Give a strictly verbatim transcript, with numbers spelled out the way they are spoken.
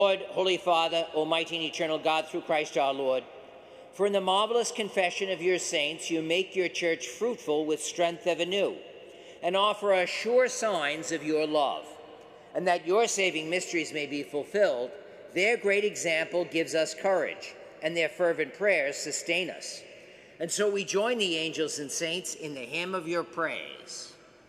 Lord, Holy Father, Almighty and eternal God, through Christ our Lord, for in the marvelous confession of your saints, you make your church fruitful with strength ever new, and offer us sure signs of your love. And that your saving mysteries may be fulfilled, their great example gives us courage, and their fervent prayers sustain us. And so we join the angels and saints in the hymn of your praise.